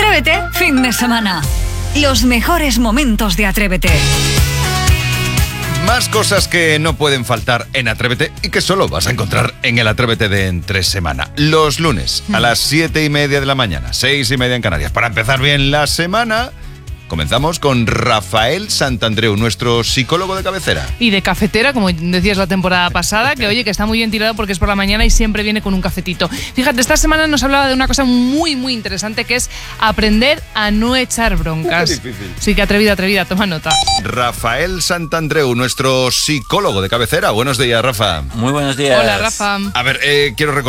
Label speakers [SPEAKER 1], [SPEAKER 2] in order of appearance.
[SPEAKER 1] Atrévete, fin de semana. Los mejores momentos de Atrévete.
[SPEAKER 2] Más cosas que no pueden faltar en Atrévete y que solo vas a encontrar en el Atrévete de entre semana. Los lunes a las 7:30 de la mañana, 6:30 en Canarias. Para empezar bien la semana, comenzamos con Rafael Santandreu, nuestro psicólogo de cabecera.
[SPEAKER 3] Y de cafetera, como decías la temporada pasada, que oye, que está muy bien tirado porque es por la mañana y siempre viene con un cafetito. Fíjate, esta semana nos hablaba de una cosa muy, muy interesante, que es aprender a no echar broncas.
[SPEAKER 2] Qué difícil.
[SPEAKER 3] Sí, que atrevida, toma nota.
[SPEAKER 2] Rafael Santandreu, nuestro psicólogo de cabecera. Buenos días, Rafa.
[SPEAKER 4] Muy buenos días.
[SPEAKER 3] Hola, Rafa.
[SPEAKER 2] A ver, quiero recordar